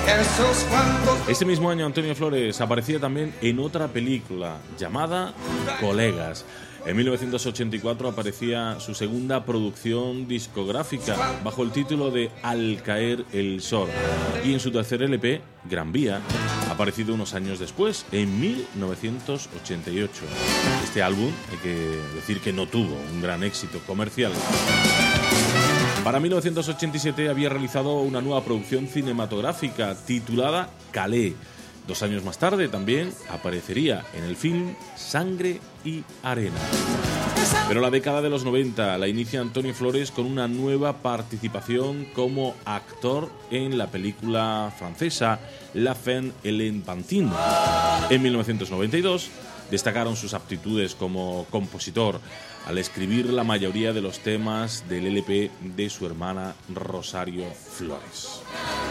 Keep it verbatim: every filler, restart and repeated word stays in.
Este mismo año Antonio Flores aparecía también en otra película llamada Colegas. En mil novecientos ochenta y cuatro aparecía su segunda producción discográfica bajo el título de Al caer el sol, y en su tercer L P, Gran Vía, aparecido unos años después, en mil novecientos ochenta y ocho. Este álbum, hay que decir que no tuvo un gran éxito comercial. Para mil novecientos ochenta y siete había realizado una nueva producción cinematográfica titulada Calais. Dos años más tarde también aparecería en el film Sangre y Arena. Pero la década de los noventa la inicia Antonio Flores con una nueva participación como actor en la película francesa La Fin et l'Enfantine. En mil novecientos noventa y dos destacaron sus aptitudes como compositor al escribir la mayoría de los temas del L P de su hermana Rosario Flores.